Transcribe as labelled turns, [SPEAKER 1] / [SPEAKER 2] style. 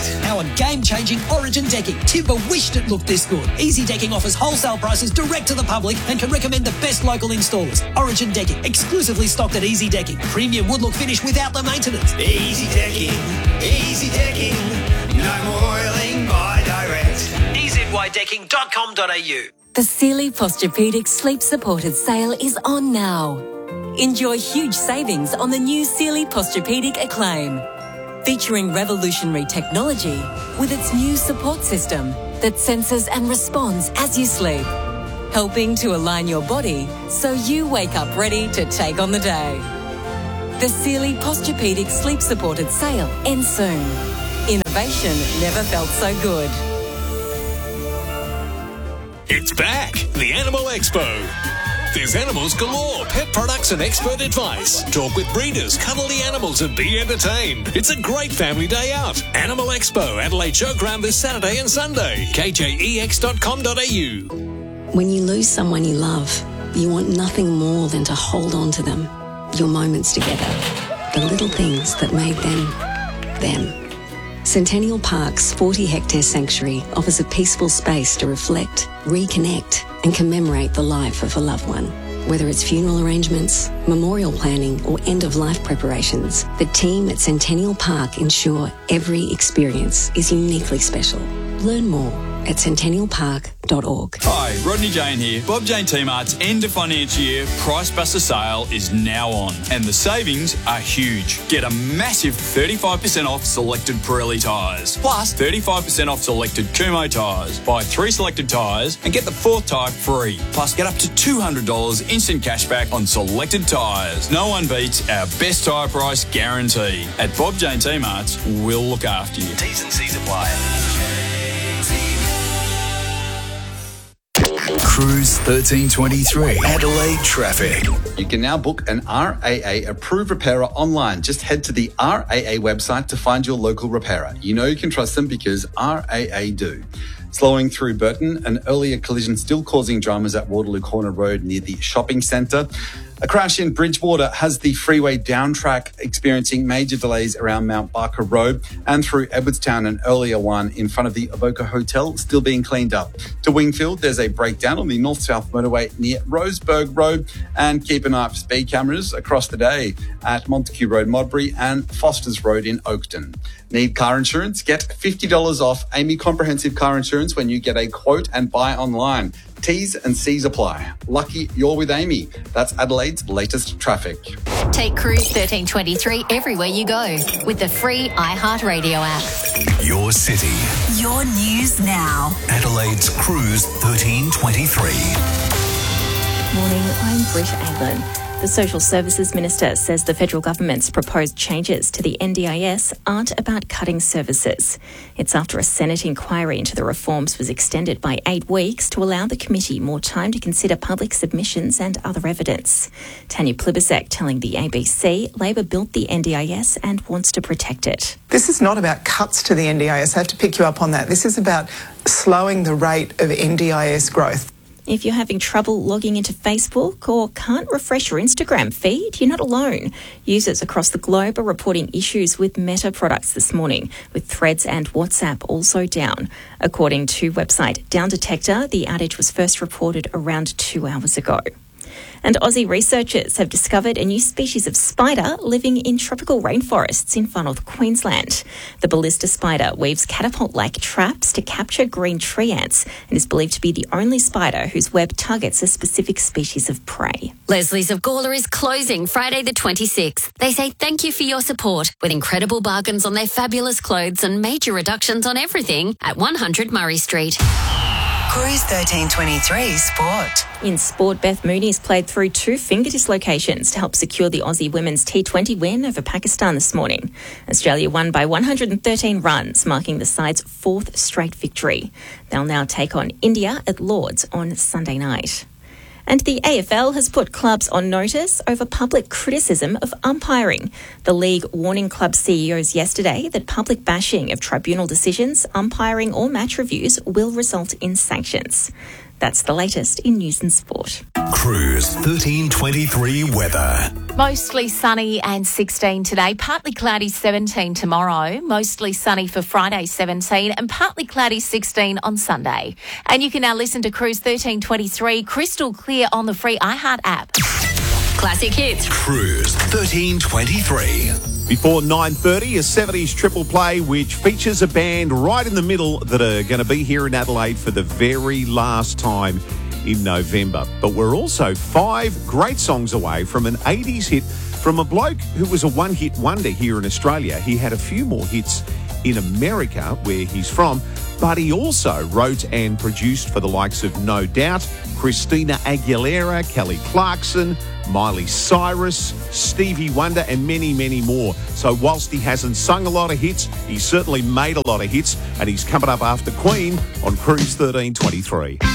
[SPEAKER 1] Our game-changing Origin decking. Timber wished it looked this good. Easy Decking offers wholesale prices direct to the public and can recommend the best local installers. Origin Decking, exclusively stocked at Easy Decking. Premium wood look finish without the maintenance.
[SPEAKER 2] Easy Decking, Easy Decking. No more oiling by direct.
[SPEAKER 1] EZYDecking.com.au.
[SPEAKER 3] The Sealy Posturepedic Sleep Supported sale is on now. Enjoy huge savings on the new Sealy Posturepedic Acclaim, featuring revolutionary technology with its new support system that senses and responds as you sleep, helping to align your body so you wake up ready to take on the day. The Sealy Posturepedic Sleep Supported sale ends soon. Innovation never felt so good.
[SPEAKER 4] It's back, the Animal Expo. There's animals galore, pet products and expert advice. Talk with breeders, cuddle the animals and be entertained. It's a great family day out. Animal Expo, Adelaide Showground this Saturday and Sunday. kjex.com.au.
[SPEAKER 5] When you lose someone you love, you want nothing more than to hold on to them. Your moments together. The little things that made them, them. Centennial Park's 40-hectare sanctuary offers a peaceful space to reflect, reconnect and commemorate the life of a loved one. Whether it's funeral arrangements, memorial planning or end-of-life preparations, the team at Centennial Park ensure every experience is uniquely special. Learn more at centennialpark.org.
[SPEAKER 6] Hi, Rodney Jane here. Bob Jane T-Mart's end of financial year Price Buster sale is now on and the savings are huge. Get a massive 35% off selected Pirelli tyres, plus 35% off selected Kumho tyres. Buy 3 selected tyres and get the 4th tyre free. Plus get up to $200 instant cashback on selected tyres. No one beats our best tyre price guarantee. At Bob Jane T-Mart's, we'll look after you.
[SPEAKER 2] T's and C's apply.
[SPEAKER 7] Cruise 1323 Adelaide traffic.
[SPEAKER 8] You can now book an RAA approved repairer online. Just head to the RAA website to find your local repairer. You know you can trust them because RAA do. Slowing through Burton, an earlier collision still causing dramas at Waterloo Corner Road near the shopping centre. A crash in Bridgewater has the freeway down track experiencing major delays around Mount Barker Road and through Edwardstown, an earlier one in front of the Avoca Hotel still being cleaned up. To Wingfield, there's a breakdown on the north-south motorway near Roseburg Road, and keep an eye for speed cameras across the day at Montague Road, Modbury and Foster's Road in Oakton. Need car insurance? Get $50 off Amy Comprehensive Car Insurance when you get a quote and buy online. T's and C's apply. Lucky you're with Amy. That's Adelaide's latest traffic.
[SPEAKER 9] Take Cruise 1323 everywhere you go with the free iHeartRadio app.
[SPEAKER 7] Your city.
[SPEAKER 10] Your news now.
[SPEAKER 7] Adelaide's Cruise 1323.
[SPEAKER 11] Morning, I'm Britt Anglin. The Social Services Minister says the federal government's proposed changes to the NDIS aren't about cutting services. It's after a Senate inquiry into the reforms was extended by 8 weeks to allow the committee more time to consider public submissions and other evidence. Tanya Plibersek telling the ABC Labor built the NDIS and wants to protect it.
[SPEAKER 12] This is not about cuts to the NDIS. I have to pick you up on that. This is about slowing the rate of NDIS growth.
[SPEAKER 11] If you're having trouble logging into Facebook or can't refresh your Instagram feed, you're not alone. Users across the globe are reporting issues with Meta products this morning, with Threads and WhatsApp also down. According to website Down Detector, the outage was first reported around 2 hours ago. And Aussie researchers have discovered a new species of spider living in tropical rainforests in far north Queensland. The ballista spider weaves catapult-like traps to capture green tree ants and is believed to be the only spider whose web targets a specific species of prey.
[SPEAKER 9] Leslie's of Gawler is closing Friday the 26th. They say thank you for your support with incredible bargains on their fabulous clothes and major reductions on everything at 100 Murray Street.
[SPEAKER 10] Cruise 1323 Sport.
[SPEAKER 11] In sport, Beth Mooney's played through 2 finger dislocations to help secure the Aussie women's T20 win over Pakistan this morning. Australia won by 113 runs, marking the side's 4th straight victory. They'll now take on India at Lord's on Sunday night. And the AFL has put clubs on notice over public criticism of umpiring. The league warning club CEOs yesterday that public bashing of tribunal decisions, umpiring or match reviews will result in sanctions. That's the latest in news and sport.
[SPEAKER 7] Cruise 1323 weather.
[SPEAKER 13] Mostly sunny and 16 today, partly cloudy 17 tomorrow, mostly sunny for Friday 17 and partly cloudy 16 on Sunday. And you can now listen to Cruise 1323 crystal clear on the free iHeart app.
[SPEAKER 9] Classic hits.
[SPEAKER 7] Cruise 1323.
[SPEAKER 14] Before 9:30, a 70s triple play which features a band right in the middle that are going to be here in Adelaide for the very last time in November. But we're also 5 great songs away from an 80s hit from a bloke who was a one-hit wonder here in Australia. He had a few more hits in America, where he's from, but he also wrote and produced for the likes of No Doubt, Christina Aguilera, Kelly Clarkson, Miley Cyrus, Stevie Wonder, and many, many more. So whilst he hasn't sung a lot of hits, he's certainly made a lot of hits, and he's coming up after Queen on Cruise 1323.